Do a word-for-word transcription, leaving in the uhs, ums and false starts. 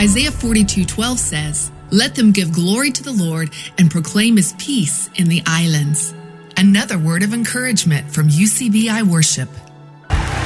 Isaiah forty-two twelve says, "Let them give glory to the Lord and proclaim his peace in the islands." Another word of encouragement from U C B I Worship.